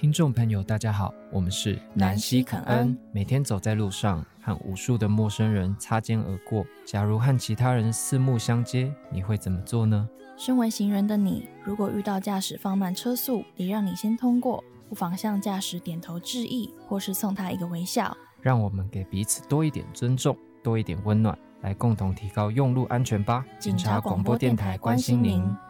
听众朋友大家好，我们是南西肯恩。 每天走在路上和无数的陌生人擦肩而过，假如和其他人四目相接，你会怎么做呢？ 身为行人的你，如果遇到驾驶放慢车速，也让你先通过，不妨向驾驶点头致意，或是送他一个微笑。 让我们给彼此多一点尊重，多一点温暖，来共同提高用路安全吧。 警察广播电台关心您。